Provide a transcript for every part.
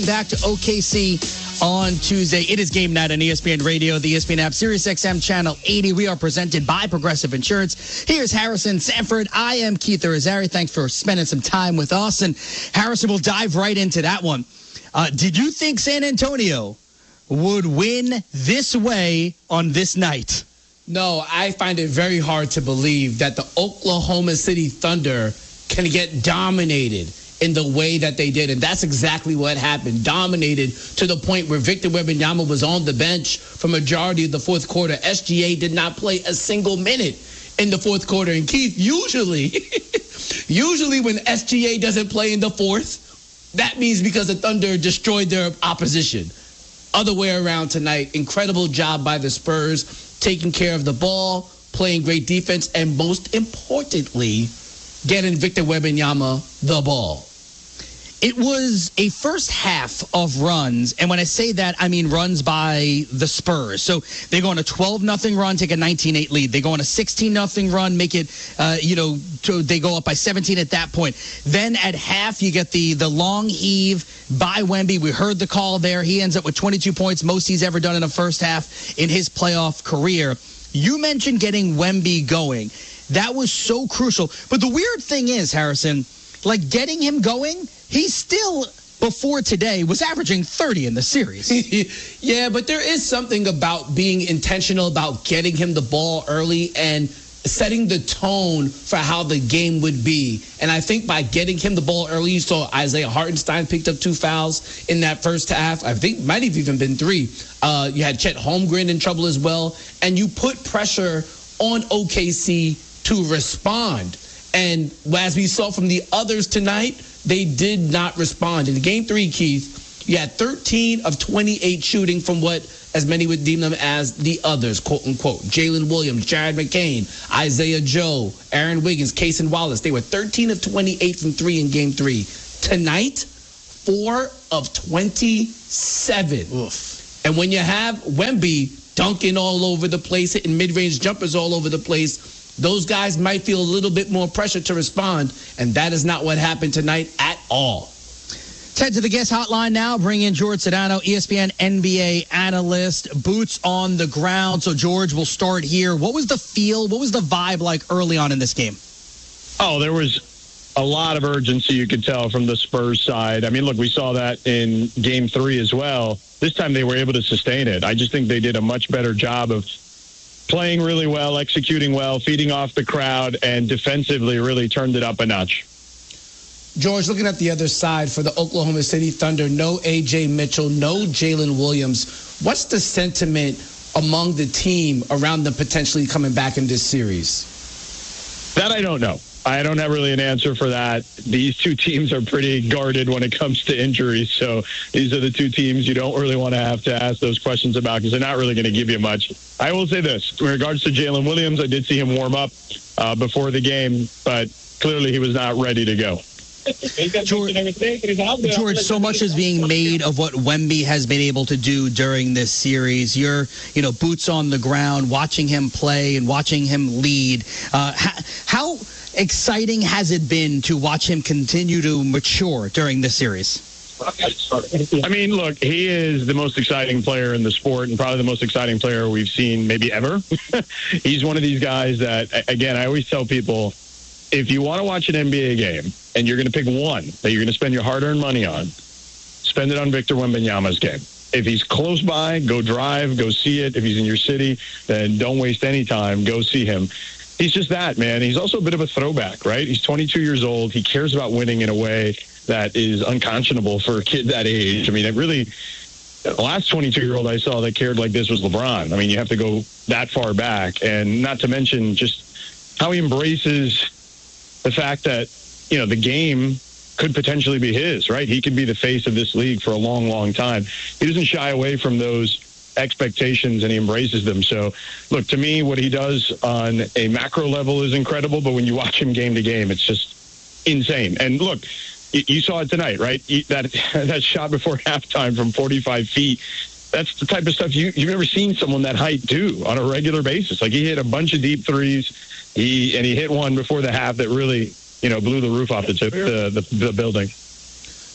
Back to OKC on Tuesday. It is game night on ESPN Radio, the ESPN app, Sirius XM Channel 80. We are presented by Progressive Insurance. Here's Harrison Sanford. I am Keith Irizarry. Thanks for spending some time with us. And Harrison, will dive right into that one. Did you think San Antonio would win this way on this night? No, I find it very hard to believe that the Oklahoma City Thunder can get dominated in the way that they did. And that's exactly what happened. Dominated to the point where Victor Wembanyama was on the bench for majority of the fourth quarter. SGA did not play a single minute in the fourth quarter. And Keith, usually when SGA doesn't play in the fourth, that means because the Thunder destroyed their opposition. Other way around tonight. Incredible job by the Spurs, taking care of the ball, playing great defense, and most importantly, getting Victor Wembanyama the ball. It was a first half of runs, and when I say that, I mean runs by the Spurs. So they go on a 12-0 run, take a 19-8 lead. They go on a 16-0 run, make it, they go up by 17 at that point. Then at half, you get the long heave by Wemby. We heard the call there. He ends up with 22 points, most he's ever done in a first half in his playoff career. You mentioned getting Wemby going. That was so crucial. But the weird thing is, Harrison, like getting him going, he still, before today, was averaging 30 in the series. Yeah, but there is something about being intentional about getting him the ball early and setting the tone for how the game would be. And I think by getting him the ball early, you saw Isaiah Hartenstein picked up 2 fouls in that first half. I think might have even been 3. You had Chet Holmgren in trouble as well. And you put pressure on OKC to respond. And as we saw from the others tonight, they did not respond. In game 3, Keith, you had 13 of 28 shooting from what, as many would deem them as the others, quote unquote. Jalen Williams, Jared McCain, Isaiah Joe, Aaron Wiggins, Cason Wallace. They were 13 of 28 from 3 in game 3. Tonight, 4 of 27. Oof. And when you have Wemby dunking all over the place, hitting mid-range jumpers all over the place, those guys might feel a little bit more pressure to respond, and that is not what happened tonight at all. Head to the guest hotline now. Bring in George Sedano, ESPN NBA analyst, boots on the ground. So, George, we'll start here. What was the feel? What was the vibe like early on in this game? Oh, there was a lot of urgency, you could tell, from the Spurs side. I mean, look, we saw that in game 3 as well. This time they were able to sustain it. I just think they did a much better job of playing really well, executing well, feeding off the crowd, and defensively really turned it up a notch. George, looking at the other side for the Oklahoma City Thunder, no A.J. Mitchell, no Jalen Williams. What's the sentiment among the team around them potentially coming back in this series? That I don't know. I don't have really an answer for that. These two teams are pretty guarded when it comes to injuries. So these are the two teams you don't really want to have to ask those questions about because they're not really going to give you much. I will say this. In regards to Jalen Williams, I did see him warm up before the game, but clearly he was not ready to go. George, so much is being made of what Wemby has been able to do during this series. You're, boots on the ground, watching him play and watching him lead. How exciting has it been to watch him continue to mature during this series? I mean, look, he is the most exciting player in the sport and probably the most exciting player we've seen maybe ever. He's one of these guys that, again, I always tell people, if you want to watch an NBA game and you're going to pick one that you're going to spend your hard-earned money on, spend it on Victor Wembanyama's game. If he's close by, go drive, go see it. If he's in your city, then don't waste any time. Go see him. He's just that, man. He's also a bit of a throwback, right? He's 22 years old. He cares about winning in a way that is unconscionable for a kid that age. I mean, it really, the last 22-year-old I saw that cared like this was LeBron. I mean, you have to go that far back. And not to mention just how he embraces the fact that, the game could potentially be his, right? He could be the face of this league for a long, long time. He doesn't shy away from those expectations and he embraces them. So, look, to me, what he does on a macro level is incredible, but when you watch him game to game, it's just insane. And look, you saw it tonight, right? That shot before halftime from 45 feet, that's the type of stuff you've never seen someone that height do on a regular basis. Like, he hit a bunch of deep threes. He hit one before the half that really, blew the roof off the building.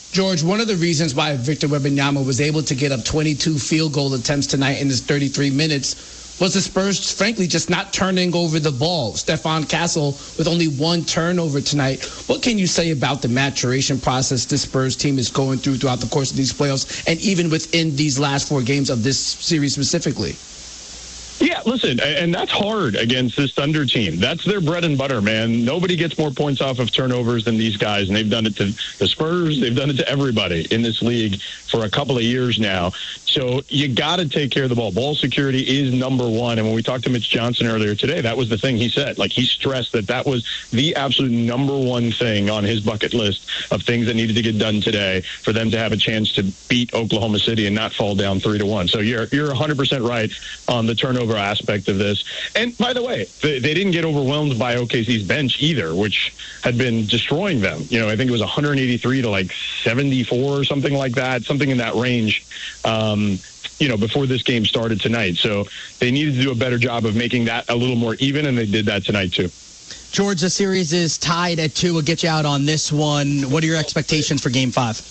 George, one of the reasons why Victor Wembanyama was able to get up 22 field goal attempts tonight in his 33 minutes was the Spurs, frankly, just not turning over the ball. Stephon Castle with only one turnover tonight. What can you say about the maturation process this Spurs team is going throughout the course of these playoffs and even within these last 4 games of this series specifically? Yeah, listen, and that's hard against this Thunder team. That's their bread and butter, man. Nobody gets more points off of turnovers than these guys, and they've done it to the Spurs. They've done it to everybody in this league for a couple of years now. So you got to take care of the ball. Ball security is number one. And when we talked to Mitch Johnson earlier today, that was the thing he said. Like, he stressed that was the absolute number one thing on his bucket list of things that needed to get done today for them to have a chance to beat Oklahoma City and not fall down 3-1. So you're 100% right on the turnover aspect of this. And by the way, they didn't get overwhelmed by OKC's bench either, which had been destroying them. You know, I think it was 183 to like 74 or something like that, something in that range. Before this game started tonight. So they needed to do a better job of making that a little more even, and they did that tonight too. George, the series is tied at 2. We'll get you out on this one. What are your expectations for Game 5?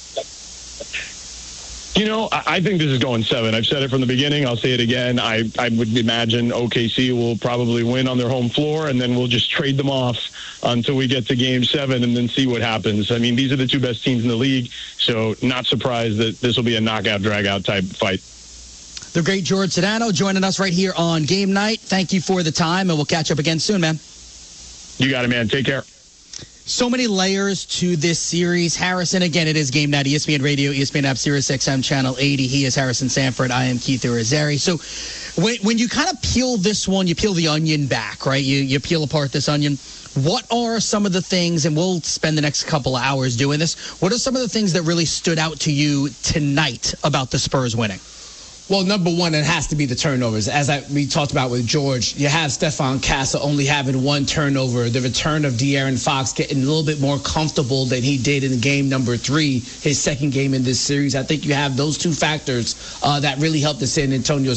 I think this is going 7. I've said it from the beginning. I'll say it again. I would imagine OKC will probably win on their home floor, and then we'll just trade them off until we get to Game 7 and then see what happens. I mean, these are the 2 best teams in the league, so not surprised that this will be a knockout, drag-out type fight. The great George Sedano joining us right here on Game Night. Thank you for the time, and we'll catch up again soon, man. You got it, man. Take care. So many layers to this series. Harrison, again, it is Game Night, ESPN Radio, ESPN app, Sirius XM, Channel 80. He is Harrison Sanford. I am Keith Irizarry. So when you kind of peel this one, you peel the onion back, right? You peel apart this onion. What are some of the things, and we'll spend the next couple of hours doing this, what are some of the things that really stood out to you tonight about the Spurs winning? Well, number one, it has to be the turnovers. As we talked about with George, you have Stephon Castle only having 1 turnover. The return of De'Aaron Fox getting a little bit more comfortable than he did in game number 3, his second game in this series. I think you have those 2 factors that really helped the San Antonio